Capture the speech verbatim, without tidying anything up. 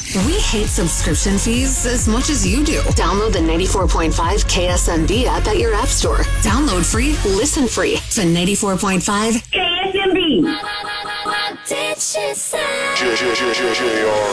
We hate subscription fees as much as you do. Download the ninety-four point five K S M B app at your app store. Download free, listen free to ninety-four point five K S M B. What did she say? J J J J J R.